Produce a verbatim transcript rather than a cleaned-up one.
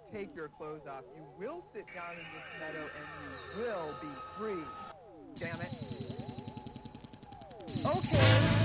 take your clothes off. You will sit down in this meadow and you will be free. Damn it. Okay.